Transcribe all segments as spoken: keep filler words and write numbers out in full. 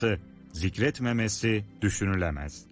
zikretmemesi düşünülemez.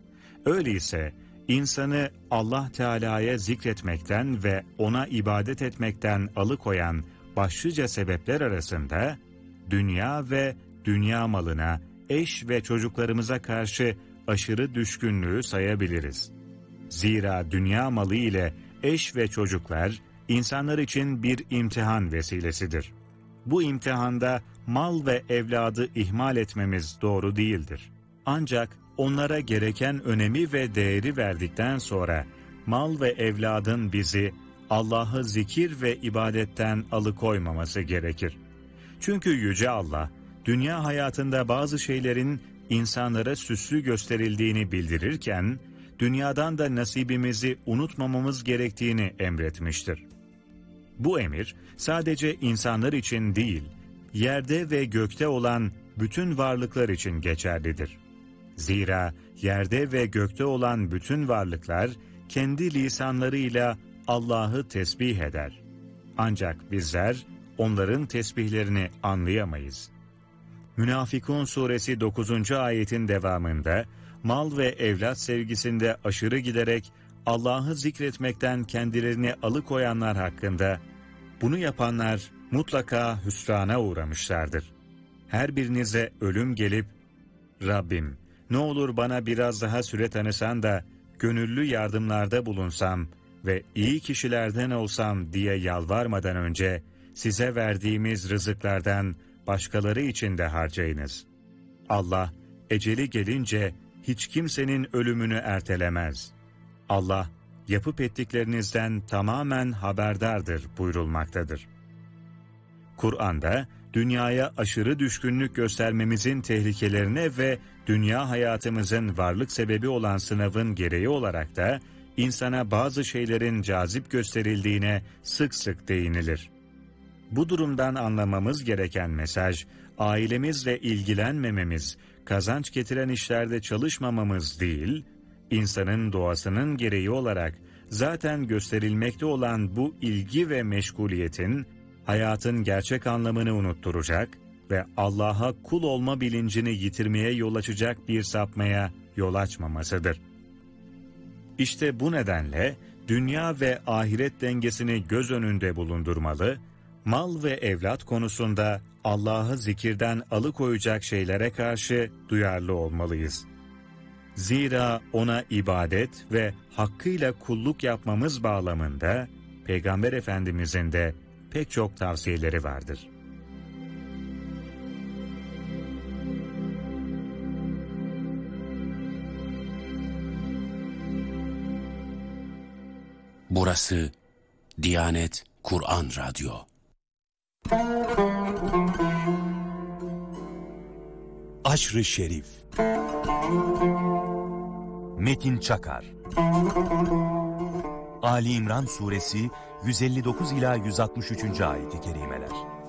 Öyleyse insanı Allah Teala'ya zikretmekten ve ona ibadet etmekten alıkoyan başlıca sebepler arasında dünya ve dünya malına, eş ve çocuklarımıza karşı aşırı düşkünlüğü sayabiliriz. Zira dünya malı ile eş ve çocuklar insanlar için bir imtihan vesilesidir. Bu imtihanda mal ve evladı ihmal etmemiz doğru değildir. Ancak onlara gereken önemi ve değeri verdikten sonra mal ve evladın bizi Allah'ı zikir ve ibadetten alıkoymaması gerekir. Çünkü Yüce Allah, dünya hayatında bazı şeylerin insanlara süslü gösterildiğini bildirirken, dünyadan da nasibimizi unutmamamız gerektiğini emretmiştir. Bu emir sadece insanlar için değil, yerde ve gökte olan bütün varlıklar için geçerlidir. Zira yerde ve gökte olan bütün varlıklar kendi lisanlarıyla Allah'ı tesbih eder. Ancak bizler onların tesbihlerini anlayamayız. Münafıkun suresi dokuzuncu ayetin devamında mal ve evlat sevgisinde aşırı giderek Allah'ı zikretmekten kendilerini alıkoyanlar hakkında, bunu yapanlar mutlaka hüsrana uğramışlardır. Her birinize ölüm gelip, Rabbim ne olur bana biraz daha süre tanısan da gönüllü yardımlarda bulunsam ve iyi kişilerden olsam diye yalvarmadan önce size verdiğimiz rızıklardan başkaları için de harcayınız. Allah eceli gelince hiç kimsenin ölümünü ertelemez. Allah yapıp ettiklerinizden tamamen haberdardır buyurulmaktadır. Kur'an'da dünyaya aşırı düşkünlük göstermemizin tehlikelerine ve dünya hayatımızın varlık sebebi olan sınavın gereği olarak da insana bazı şeylerin cazip gösterildiğine sık sık değinilir. Bu durumdan anlamamız gereken mesaj, ailemizle ilgilenmememiz, kazanç getiren işlerde çalışmamamız değil, insanın doğasının gereği olarak zaten gösterilmekte olan bu ilgi ve meşguliyetin, hayatın gerçek anlamını unutturacak ve Allah'a kul olma bilincini yitirmeye yol açacak bir sapmaya yol açmamasıdır. İşte bu nedenle dünya ve ahiret dengesini göz önünde bulundurmalı, mal ve evlat konusunda Allah'ı zikirden alıkoyacak şeylere karşı duyarlı olmalıyız. Zira ona ibadet ve hakkıyla kulluk yapmamız bağlamında Peygamber Efendimizin de pek çok tavsiyeleri vardır. Burası Diyanet Kur'an Radyo. Aşr-ı Şerif. Metin Çakar. Ali İmran Suresi yüz elli dokuz ila yüz altmış üçüncü ayet-i kerimeler.